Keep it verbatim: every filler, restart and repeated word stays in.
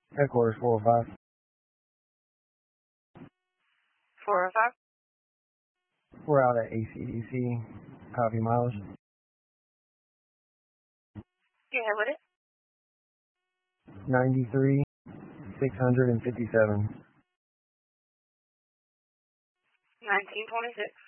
Headquarters four oh five. four oh five? We're out at A C D C. Copy mileage. Go ahead with it. ninety-three, six hundred fifty-seven. nineteen twenty-six.